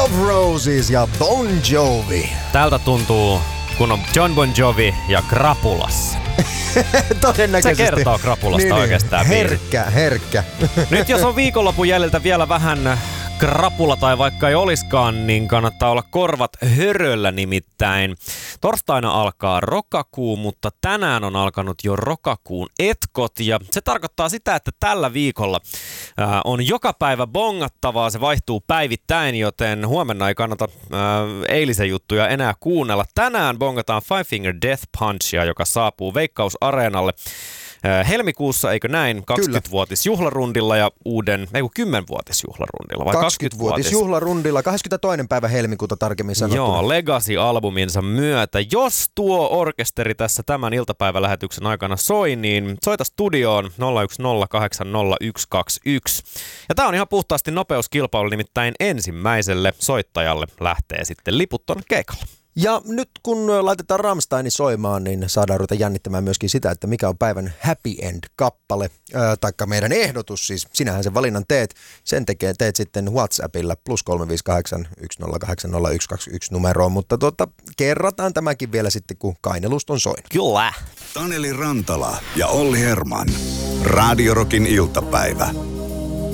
of Roses ja Bon Jovi. Tältä tuntuu, kun on John Bon Jovi ja Krapulassa. Todennäköisesti. Se kertoo Krapulasta oikeastaan. Herkkä. Nyt jos on viikonlopun jäljiltä vielä vähän krapula tai vaikka ei oliskaan, niin kannattaa olla korvat höröllä nimittäin. Torstaina alkaa rokakuu, mutta tänään on alkanut jo rokakuun etkot ja se tarkoittaa sitä, että tällä viikolla on joka päivä bongattavaa. Se vaihtuu päivittäin, joten huomenna ei kannata eilisen juttuja enää kuunnella. Tänään bongataan Five Finger Death Punchia, joka saapuu Veikkaus-areenalle helmikuussa, eikö näin, 20-vuotisjuhlarundilla ja 10-vuotisjuhlarundilla vai 20-vuotisjuhlarundilla, 22. päivä helmikuuta tarkemmin sanottuna. Joo, Legacy-albuminsa myötä. Jos tuo orkesteri tässä tämän iltapäivälähetyksen aikana soi, niin soita studioon 010800121. Ja tää on ihan puhtaasti nopeuskilpailu, nimittäin ensimmäiselle soittajalle lähtee sitten liput tonne keikalle. Ja nyt kun laitetaan Rammsteinin soimaan, niin saadaan ruveta jännittämään myöskin sitä, että mikä on päivän Happy End-kappale, taikka meidän ehdotus siis. Sinähän sen valinnan teet. Sen teet sitten WhatsAppilla +358 108 0121 numeroon, mutta kerrataan tämäkin vielä sitten, kun Kainelust on soinut. Kyllä. Taneli Rantala ja Olli Herman. Radio Rockin iltapäivä.